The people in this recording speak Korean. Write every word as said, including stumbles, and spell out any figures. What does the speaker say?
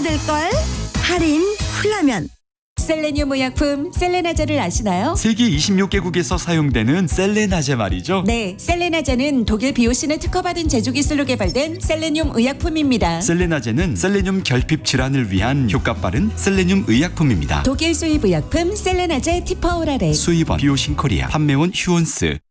될걸? 할인 훌라면. 셀레늄 의약품 셀레나제를 아시나요? 세계 이십육 개국에서 사용되는 셀레나제 말이죠. 네, 셀레나제는 독일 비오신을 특허받은 제조 기술로 개발된 셀레늄 의약품입니다. 셀레나제는 셀레늄 결핍 질환을 위한 효과 빠른 셀레늄 의약품입니다. 독일 수입 의약품 셀레나제 티퍼오라렉. 수입원 비오신 코리아, 판매원 휴온스.